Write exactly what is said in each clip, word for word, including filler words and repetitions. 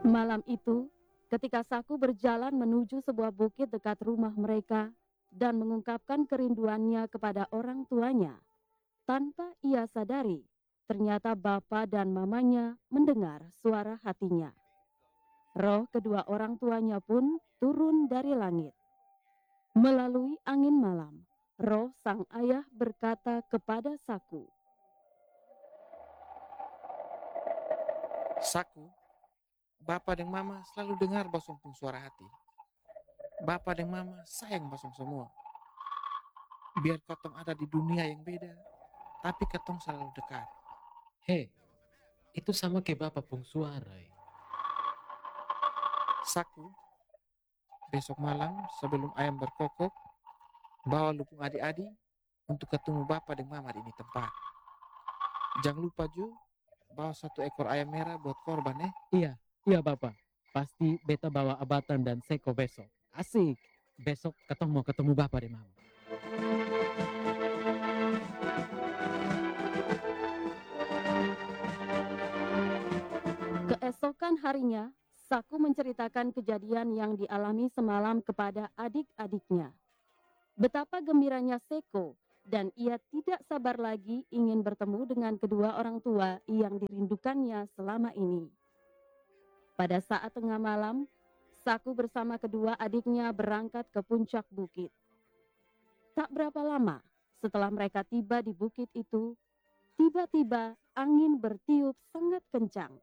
Malam itu, ketika Saku berjalan menuju sebuah bukit dekat rumah mereka dan mengungkapkan kerinduannya kepada orang tuanya, tanpa ia sadari, ternyata bapa dan mamanya mendengar suara hatinya. Roh kedua orang tuanya pun turun dari langit. Melalui angin malam, roh sang ayah berkata kepada Saku, Saku, Bapa dan Mama selalu dengar basong pun suara hati. Bapa dan Mama sayang basong semua. Biar katong ada di dunia yang beda, tapi katong selalu dekat. Hei, itu sama kayak bapak pung suara. eh. Saku, besok malam sebelum ayam berkokok, bawa lupung adik-adik untuk ketemu Bapa dan Mama di ini tempat. Jangan lupa Ju, bawa satu ekor ayam merah buat korban eh. Iya, iya bapak. Pasti beta bawa abatan dan seko besok. Asik. Besok ketemu mau ketemu bapak deh mama. keesokan harinya, Saku menceritakan kejadian yang dialami semalam kepada adik-adiknya. Betapa gembiranya Seko dan ia tidak sabar lagi ingin bertemu dengan kedua orang tua yang dirindukannya selama ini. Pada saat tengah malam, Saku bersama kedua adiknya berangkat ke puncak bukit. Tak berapa lama setelah mereka tiba di bukit itu, tiba-tiba angin bertiup sangat kencang.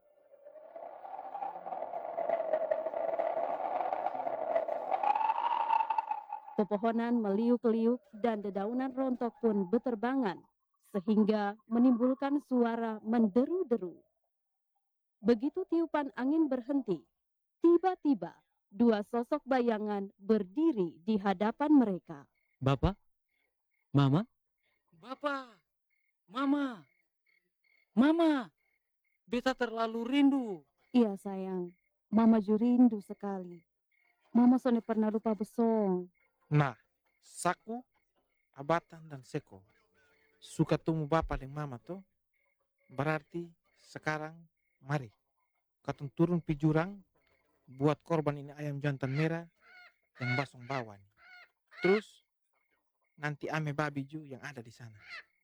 Pepohonan meliuk-liuk dan dedaunan rontok pun beterbangan, sehingga menimbulkan suara menderu-deru. Begitu tiupan angin berhenti, tiba-tiba dua sosok bayangan berdiri di hadapan mereka. Bapak? Mama? Bapa, Mama, Mama, beta terlalu rindu. Iya sayang, Mama ju rindu sekali. Mama sone pernah lupa besong. Nah, Saku, Abatan dan Seko suka temu Bapa dan Mama tuh. Berarti sekarang mari katong turun pi jurang buat korban ini ayam jantan merah yang basong bawa nih. Terus nanti ame babi ju yang ada di sana.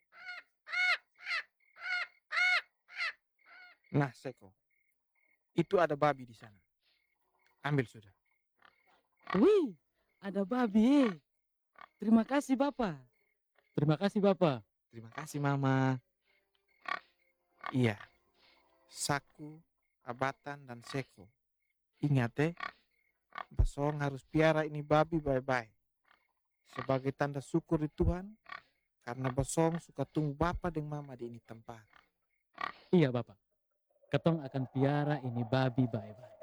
Nah, Seko, itu ada babi di sana. Ambil sudah. Wih, ada babi. eh. Terima kasih Bapak. Terima kasih bapak. Terima kasih, Mama. Iya, Saku, Abatan, dan Seko. Ingat eh, basong harus piara ini babi baik-baik. Sebagai tanda syukur di Tuhan, karena basong suka tunggu Bapa dan Mama di ini tempat. Iya bapak. Ketong akan piara ini babi bye-bye.